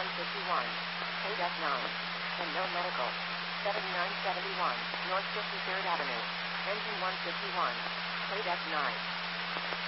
151. Paid F9. And no medical. 7971. North 53rd Avenue. Engine 151. Paid F9.